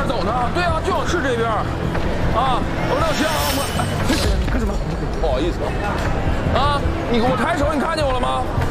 边走呢？对啊，就想吃这边。啊，我等行，我，你干什么？不好意思啊。啊，我抬手，你看见我了吗？